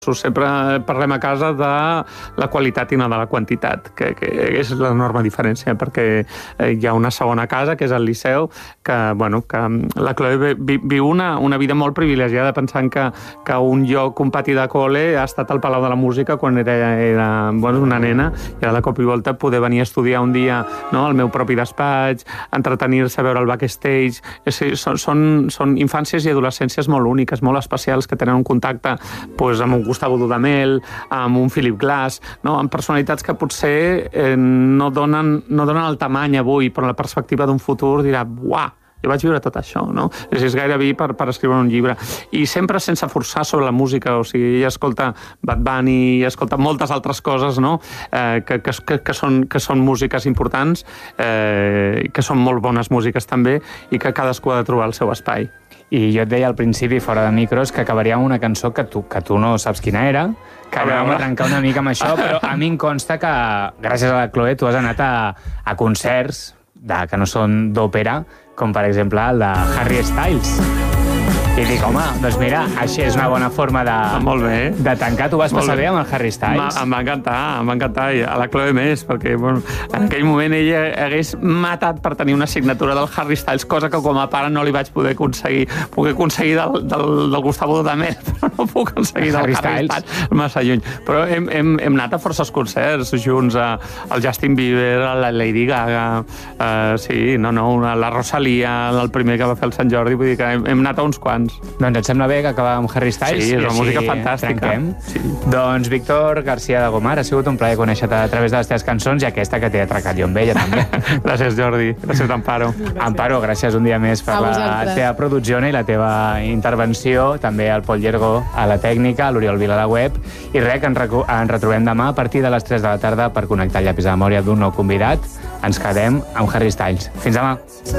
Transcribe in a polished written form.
Sempre parlem a casa de la qualitat i no de la quantitat, que és l'enorme diferència, perquè hi ha una segona casa, que és el Liceu, que la Chloe viu una vida molt privilegiada pensant que un pati de col·le ha estat al Palau de la Música quan era una nena, i ara de cop i volta poder venir a estudiar un dia al meu propi despatx, entretenir-se a veure el backstage. Són infàncies i adolescències molt úniques, molt especials, que tenen un contacte amb un Gustavo Dudamel, amb un Philip Glass, amb personalitats que potser no donen el tamany avui, però la perspectiva d'un futur dirà, uah, jo vaig viure tot això, no? És gairebé per escriure un llibre. I sempre sense forçar sobre la música, o sigui, ella escolta Bad Bunny, escolta moltes altres coses, no? Que són músiques importants, que són molt bones músiques també, i que cadascú ha de trobar el seu espai. I jo et deia al principi, fora de micros, que acabaria amb una cançó que tu no saps quina era, que vam arrencar una mica amb això, però a mi em consta que, gràcies a la Chloe, tu has anat a concerts que no són d'òpera, com per exemple el de Harry Styles. I dic, home, doncs mira, així és una bona forma de tancar. Tu vas passar bé amb el Harry Styles? Em va encantar, i a la Chloe més, perquè en aquell moment ella hagués matat per tenir una signatura del Harry Styles, cosa que com a pare no li vaig poder aconseguir. Puc aconseguir del Gustavo Dudamel, però no puc aconseguir del Harry Styles massa lluny. Però hem anat a forces concerts junts, al Justin Bieber, a la Lady Gaga, la Rosalia, el primer que va fer el Sant Jordi, vull dir que hem anat a uns quants. Doncs et sembla bé que acabem amb Harry Styles? Sí, és una música fantàstica. Sí. Doncs Víctor García de Gomar, ha sigut un plaer conèixer-te a través de les teves cançons i aquesta que t'he atracat jo amb ella també. Gràcies, Jordi. Gràcies, Amparo. Amparo, gràcies un dia més per la teva producció i la teva intervenció, també al Pol Llergó a la tècnica, a l'Oriol Vila a la web, i res, que ens retrobem demà a partir de les 3 de la tarda per connectar el llapis de memòria d'un nou convidat. Ens quedem amb Harry Styles. Fins demà.